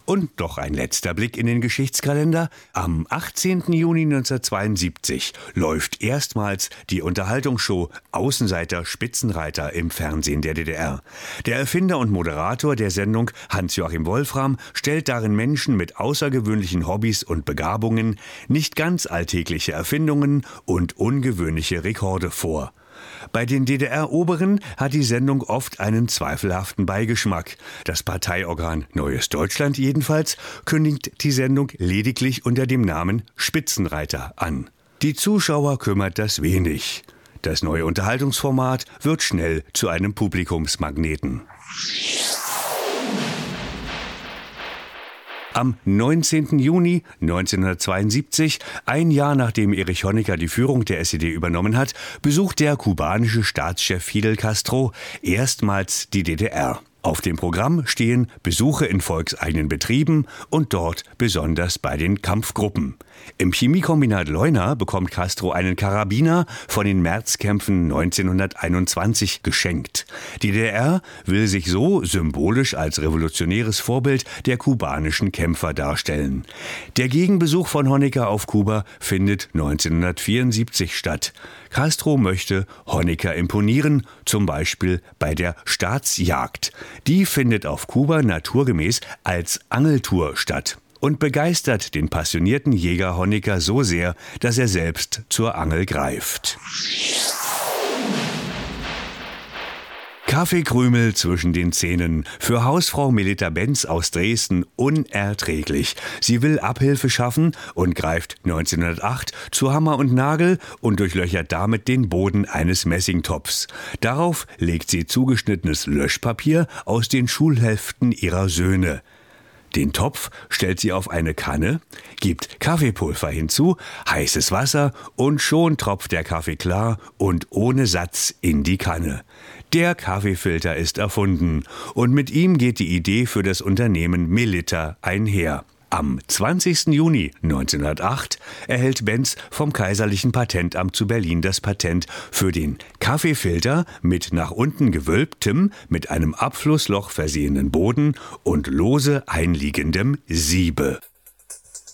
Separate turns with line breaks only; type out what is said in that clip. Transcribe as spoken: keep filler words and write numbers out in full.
Und noch ein letzter Blick in den Geschichtskalender. Am achtzehnten Juni neunzehnhundertzweiundsiebzig läuft erstmals die Unterhaltungsshow Außenseiter Spitzenreiter im Fernsehen der D D R. Der Erfinder und Moderator der Sendung, Hans-Joachim Wolfram, stellt darin Menschen mit außergewöhnlichen Hobbys und Begabungen, nicht ganz alltägliche Erfindungen und ungewöhnliche Rekorde vor. Bei den D D R-Oberen hat die Sendung oft einen zweifelhaften Beigeschmack. Das Parteiorgan Neues Deutschland jedenfalls kündigt die Sendung lediglich unter dem Namen Spitzenreiter an. Die Zuschauer kümmert das wenig. Das neue Unterhaltungsformat wird schnell zu einem Publikumsmagneten. Am neunzehnten Juni neunzehnhundertzweiundsiebzig, ein Jahr nachdem Erich Honecker die Führung der S E D übernommen hat, besucht der kubanische Staatschef Fidel Castro erstmals die D D R. Auf dem Programm stehen Besuche in volkseigenen Betrieben und dort besonders bei den Kampfgruppen. Im Chemiekombinat Leuna bekommt Castro einen Karabiner von den Märzkämpfen neunzehnhunderteinundzwanzig geschenkt. Die D D R will sich so symbolisch als revolutionäres Vorbild der kubanischen Kämpfer darstellen. Der Gegenbesuch von Honecker auf Kuba findet neunzehnhundertvierundsiebzig statt. Castro möchte Honecker imponieren, zum Beispiel bei der Staatsjagd. Die findet auf Kuba naturgemäß als Angeltour statt und begeistert den passionierten Jäger Honecker so sehr, dass er selbst zur Angel greift. Kaffeekrümel zwischen den Zähnen. Für Hausfrau Melita Benz aus Dresden unerträglich. Sie will Abhilfe schaffen und greift neunzehnhundertacht zu Hammer und Nagel und durchlöchert damit den Boden eines Messingtopfs. Darauf legt sie zugeschnittenes Löschpapier aus den Schulheften ihrer Söhne. Den Topf stellt sie auf eine Kanne, gibt Kaffeepulver hinzu, heißes Wasser und schon tropft der Kaffee klar und ohne Satz in die Kanne. Der Kaffeefilter ist erfunden und mit ihm geht die Idee für das Unternehmen Melitta einher. Am zwanzigsten Juni neunzehnhundertacht erhält Benz vom Kaiserlichen Patentamt zu Berlin das Patent für den Kaffeefilter mit nach unten gewölbtem, mit einem Abflussloch versehenen Boden und lose einliegendem Siebe.